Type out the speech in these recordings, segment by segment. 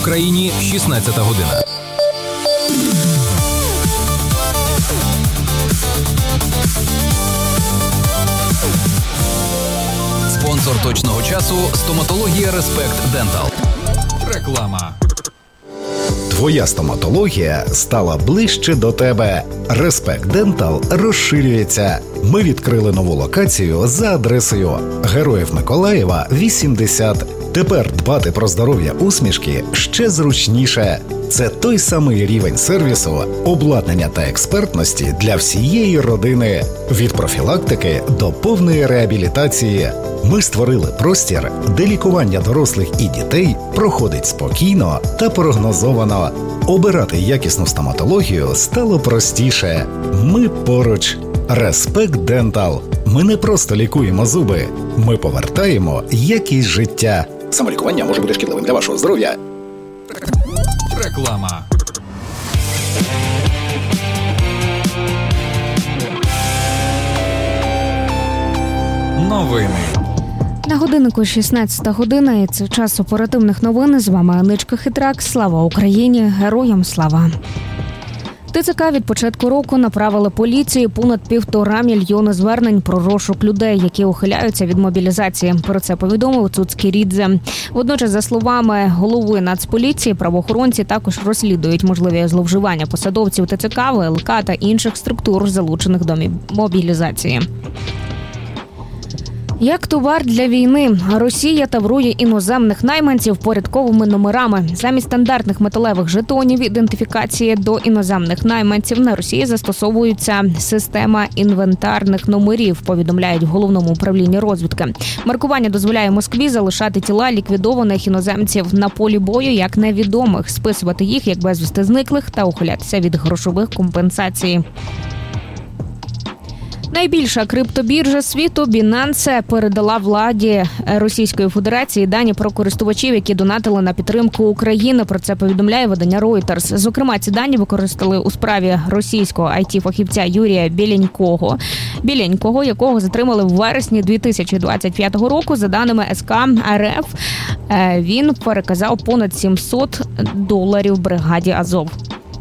Україні 16 година. Спонсор точного часу – стоматологія Респект Дентал. Реклама. Твоя стоматологія стала ближче до тебе. Респект Дентал розширюється. Ми відкрили нову локацію за адресою Героїв Миколаєва, 80. Тепер дбати про здоров'я усмішки ще зручніше. Це той самий рівень сервісу, обладнання та експертності для всієї родини. Від профілактики до повної реабілітації. Ми створили простір, де лікування дорослих і дітей проходить спокійно та прогнозовано. Обирати якісну стоматологію стало простіше. Ми поруч. Респект Дентал. Ми не просто лікуємо зуби. Ми повертаємо якість життя. Самолікування може бути шкідливим для вашого здоров'я. Реклама. Новини. На годиннику 16 година, і це час оперативних новин. З вами Аничка Хитрак. Слава Україні! Героям слава! ТЦК від початку року направили поліції понад 1,5 мільйона звернень про розшук людей, які ухиляються від мобілізації. Про це повідомив Цуцький Рідзе. Водночас, за словами голови Нацполіції, правоохоронці також розслідують можливі зловживання посадовців ТЦК, ВЛК та інших структур, залучених до мобілізації. Як товар для війни, Росія таврує іноземних найманців порядковими номерами. Замість стандартних металевих жетонів ідентифікації до іноземних найманців на Росії застосовується система інвентарних номерів, повідомляють в Головному управлінні розвідки. Маркування дозволяє Москві залишати тіла ліквідованих іноземців на полі бою як невідомих, списувати їх як безвісти зниклих та ухилятися від грошових компенсацій. Найбільша криптобіржа світу Binance передала владі Російської Федерації дані про користувачів, які донатили на підтримку України. Про це повідомляє видання Reuters. Зокрема, ці дані використали у справі російського IT-фахівця Юрія Біленького, якого затримали в вересні 2025 року. За даними СК РФ, він переказав понад $700 бригаді Азов.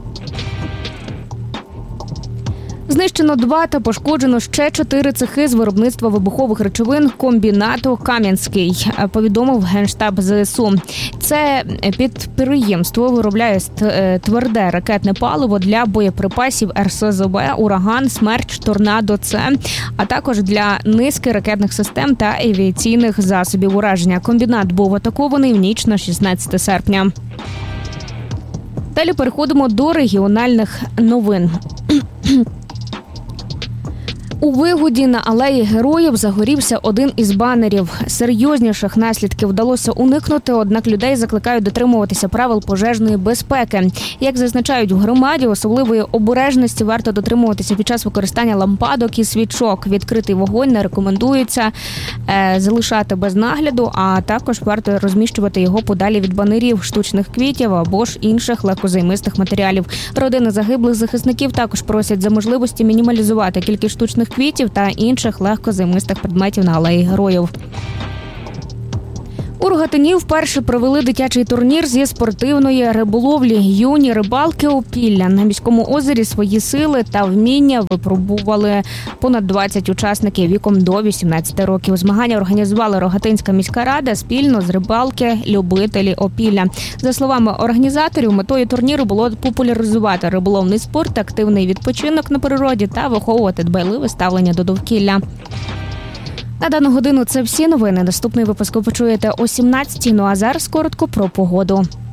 Знищено 2 та пошкоджено ще 4 цехи з виробництва вибухових речовин комбінату «Кам'янський», повідомив Генштаб ЗСУ. Це підприємство виробляє тверде ракетне паливо для боєприпасів РСЗВ «Ураган», «Смерч», «Торнадо-С», а також для низки ракетних систем та авіаційних засобів ураження. Комбінат був атакований в ніч на 16 серпня. Далі переходимо до регіональних новин. У Вигоді на Алеї Героїв загорівся один із банерів. Серйозніших наслідків вдалося уникнути, однак людей закликають дотримуватися правил пожежної безпеки. Як зазначають в громаді, особливої обережності варто дотримуватися під час використання лампадок і свічок. Відкритий вогонь не рекомендується залишати без нагляду, а також варто розміщувати його подалі від банерів, штучних квітів або ж інших легкозаймистих матеріалів. Родини загиблих захисників також просять за можливості мінімалізувати кількість штучних квітів та інших легкозаймистих предметів на Алеї Героїв. У Рогатині вперше провели дитячий турнір зі спортивної риболовлі. Юні рибалки Опілля на міському озері свої сили та вміння випробували понад 20 учасників віком до 18 років. Змагання організувала Рогатинська міська рада спільно з рибалки-любителі Опілля. За словами організаторів, метою турніру було популяризувати риболовний спорт, активний відпочинок на природі та виховувати дбайливе ставлення до довкілля. На дану годину це всі новини. Наступний випуск ви почуєте о 17-й. Ну а зараз коротко про погоду.